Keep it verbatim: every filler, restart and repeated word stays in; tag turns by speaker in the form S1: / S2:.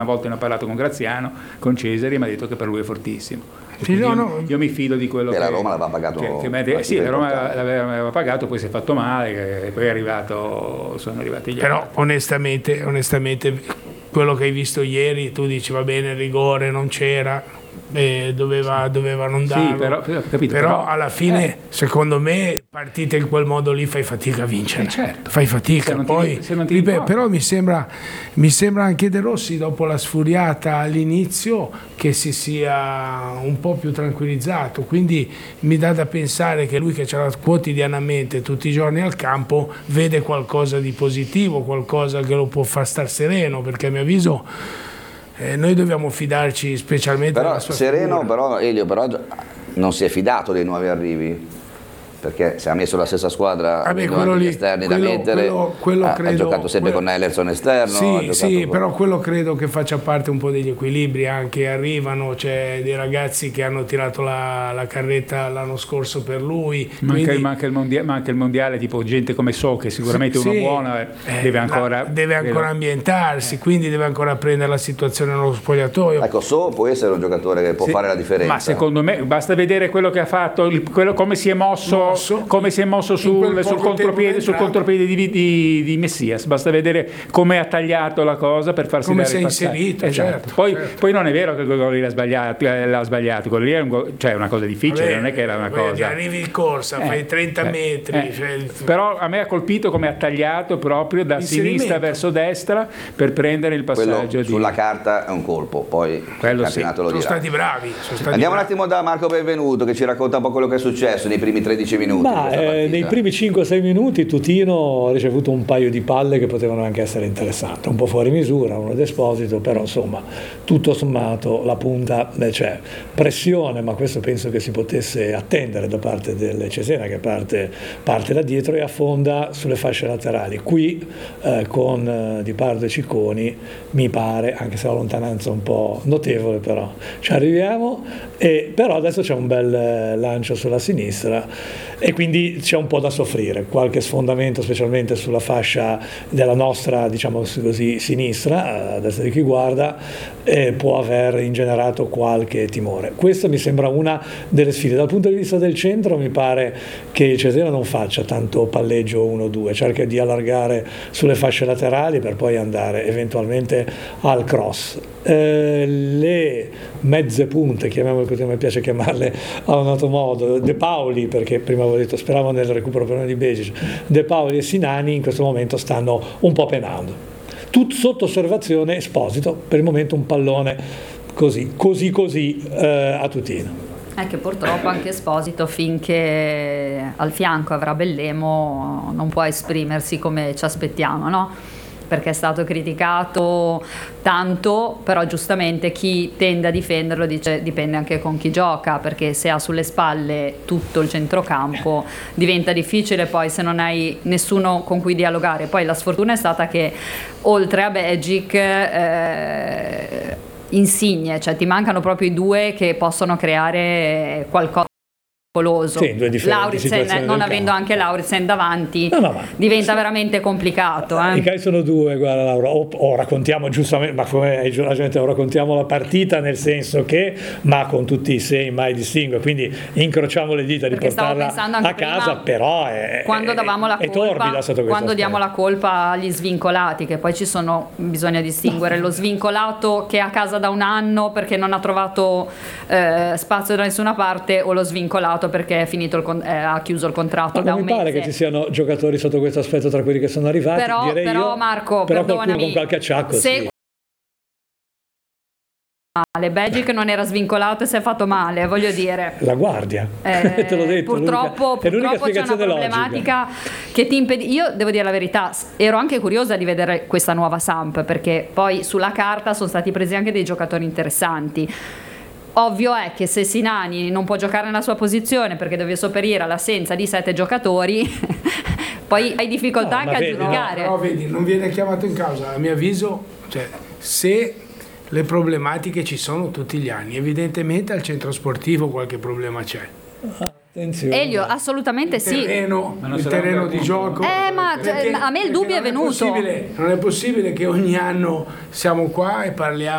S1: Una volta ne ho parlato con Graziano, con Cesari, e mi ha detto che per lui è fortissimo.
S2: Sì, no,
S1: io,
S2: no.
S1: io mi fido di quello
S3: e
S1: che
S3: la Roma l'aveva pagato.
S1: Che, che me, sì, la Roma l'aveva, l'aveva pagato, poi si è fatto male, e poi è arrivato, sono arrivati gli
S2: Però
S1: altri.
S2: onestamente, onestamente, quello che hai visto ieri, tu dici va bene, il rigore non c'era. Eh, doveva, doveva non darlo,
S1: sì, però, capito,
S2: però,
S1: però
S2: alla fine
S1: eh.
S2: secondo me partite in quel modo lì fai fatica a vincere,
S1: eh certo.
S2: fai fatica
S1: se non
S2: poi
S1: ti, se non ti
S2: ripeto, però mi sembra, mi sembra anche De Rossi dopo la sfuriata all'inizio che si sia un po' più tranquillizzato, quindi mi dà da pensare che lui che ce l'ha quotidianamente tutti i giorni al campo vede qualcosa di positivo, qualcosa che lo può far star sereno, perché a mio avviso Eh, noi dobbiamo fidarci specialmente
S3: però
S2: della sua
S3: sereno
S2: figura.
S3: però Elio però non si è fidato dei nuovi arrivi, perché se ha messo la stessa squadra
S2: Vabbè,
S3: con
S2: quello lì,
S3: esterni
S2: quello,
S3: da mettere,
S2: quello, quello
S3: ha,
S2: credo,
S3: ha giocato sempre
S2: quello,
S3: con Nelson esterno,
S2: sì,
S3: ha giocato
S2: sì
S3: con...
S2: però quello credo che faccia parte un po' degli equilibri, anche arrivano, c'è dei ragazzi che hanno tirato la, la carretta l'anno scorso per lui,
S1: manca,
S2: quindi,
S1: manca, il mondiale, manca il mondiale, tipo gente come So, che sicuramente
S2: sì,
S1: uno buono eh, deve ancora,
S2: la, deve ancora ambientarsi,
S1: eh.
S2: quindi deve ancora prendere la situazione nello spogliatoio.
S3: Ecco, So può essere un giocatore che può
S1: sì,
S3: fare la differenza,
S1: ma secondo me basta vedere quello che ha fatto, il, quello, come si è mosso,
S2: mosso
S1: come si è mosso sul, sul contropiede, sul contropiede di, di, di Messias, basta vedere come ha tagliato la cosa per farsi
S2: come
S1: dare
S2: si è
S1: passare.
S2: inserito,
S1: esatto.
S2: certo,
S1: Poi,
S2: certo.
S1: poi non è vero che quello lì l'ha sbagliato, l'ha sbagliato. Quello lì è un, cioè, una cosa difficile. Vabbè, non è che era una
S2: vedi,
S1: cosa,
S2: arrivi in corsa,
S1: eh,
S2: fai trenta
S1: eh,
S2: metri,
S1: eh.
S2: Cioè,
S1: però a me ha colpito come ha tagliato proprio da sinistra verso destra per prendere il passaggio.
S3: Quello
S1: di...
S3: sulla carta è un colpo, poi
S1: quello
S3: il campionato
S1: sì.
S3: lo dirà.
S2: Sono stati bravi. Sono stati
S3: Andiamo
S2: bravi.
S3: un attimo da Marco Benvenuto che ci racconta un po' quello che è successo nei primi tredici minuti.
S4: Ma eh, nei primi cinque sei minuti Tutino ha ricevuto un paio di palle che potevano anche essere interessanti, un po' fuori misura, uno d'Esposito, però insomma tutto sommato la punta beh, c'è. Pressione, ma questo penso che si potesse attendere da parte del Cesena, che parte, parte da dietro e affonda sulle fasce laterali. Qui eh, con eh, Di Pardo e Cicconi mi pare, anche se la lontananza un po' notevole, però ci arriviamo, e, però adesso c'è un bel eh, lancio sulla sinistra e quindi c'è un po' da soffrire, qualche sfondamento specialmente sulla fascia della nostra, diciamo così, sinistra, a destra di chi guarda, eh, può aver ingenerato qualche timore. Questa mi sembra una delle sfide. Dal punto di vista del centro mi pare che il Cesena non faccia tanto palleggio uno due, cerca di allargare sulle fasce laterali per poi andare eventualmente al cross. Eh, le mezze punte, chiamiamole così, mi piace chiamarle a un altro modo, De Paoli, perché prima avevo detto speravo nel recupero per di Begic, De Paoli e Sinani in questo momento stanno un po' penando. Tutto sotto osservazione Esposito, per il momento un pallone così, così così eh, a Tutino.
S5: È che purtroppo anche Esposito, finché al fianco avrà Bellemo, non può esprimersi come ci aspettiamo, no? Perché è stato criticato tanto, però giustamente chi tende a difenderlo dice dipende anche con chi gioca, perché se ha sulle spalle tutto il centrocampo diventa difficile poi se non hai nessuno con cui dialogare. Poi la sfortuna è stata che oltre a Begic eh, Insigne, cioè ti mancano proprio i due che possono creare qualcosa.
S4: Sì, due
S5: Lauritsen, non avendo
S4: campo.
S5: anche Lauritsen davanti,
S4: no, no, ma,
S5: diventa
S4: sì.
S5: veramente complicato. Eh?
S4: I casi sono due, guarda Laura, o, o raccontiamo giustamente, ma come hai la gente, o raccontiamo la partita nel senso che, ma con tutti i sei mai distingue, quindi incrociamo le dita di
S5: Perché
S4: portarla a casa, però è,
S5: quando davamo la
S4: è,
S5: colpa,
S4: è torbida sotto
S5: quando
S4: aspetto.
S5: diamo la colpa agli svincolati, che poi ci sono, bisogna distinguere lo svincolato che è a casa da un anno perché non ha trovato eh, spazio da nessuna parte, o lo svincolato perché è finito il con- eh, ha chiuso il contratto
S4: ma
S5: da
S4: non
S5: un
S4: mi pare
S5: mese.
S4: che ci siano giocatori sotto questo aspetto tra quelli che sono arrivati,
S5: però,
S4: direi
S5: però
S4: io,
S5: Marco,
S4: però
S5: perdonami,
S4: qualcuno con qualche acciacco
S5: se
S4: sì.
S5: male, Begic non era svincolato e si è fatto male, voglio dire.
S4: La guardia,
S5: Eh,
S4: te l'ho detto.
S5: Purtroppo,
S4: è l'unica
S5: purtroppo c'è una problematica logica. Che ti impedisce. Io devo dire la verità, ero anche curiosa di vedere questa nuova Samp, perché poi sulla carta sono stati presi anche dei giocatori interessanti. Ovvio è che se Sinani non può giocare nella sua posizione perché deve sopperire all'assenza di sette giocatori, poi hai difficoltà
S4: no,
S5: anche a
S4: vedi,
S5: giudicare.
S2: No, no, vedi, non viene chiamato in causa, a mio avviso, cioè, se le problematiche ci sono tutti gli anni, evidentemente al centro sportivo qualche problema c'è.
S4: Attenzione.
S5: Elio, assolutamente
S2: il
S5: sì.
S2: Terreno,
S1: Ma non
S2: il
S1: sarà
S2: terreno
S1: un
S2: di
S1: bel
S2: gioco.
S5: Eh, ma
S2: perché-
S5: a me il dubbio
S2: perché
S5: è
S2: non
S5: venuto.
S2: possibile- non è possibile che ogni anno siamo qua e parliamo